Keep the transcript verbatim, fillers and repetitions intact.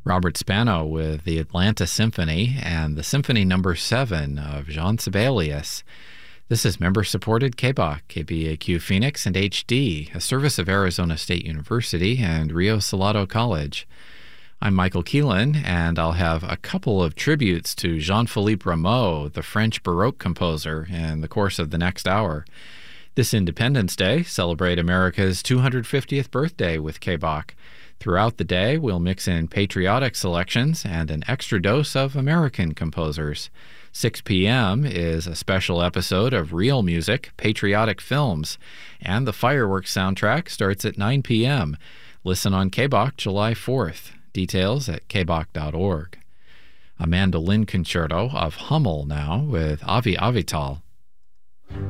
Robert Spano with the Atlanta Symphony and the Symphony Number seven of Jean Sibelius. This is member-supported K B A Q, K B A Q Phoenix, and H D, a service of Arizona State University and Rio Salado College. I'm Michael Keelan, and I'll have a couple of tributes to Jean-Philippe Rameau, the French Baroque composer, in the course of the next hour. This Independence Day, celebrate America's two hundred fiftieth birthday with K B A Q. Throughout the day, we'll mix in patriotic selections and an extra dose of American composers. six p.m. is a special episode of Real Music, Patriotic Films, and the fireworks soundtrack starts at nine p.m. Listen on K B A Q July fourth. Details at k b a q dot org. A mandolin concerto of Hummel now with Avi Avital.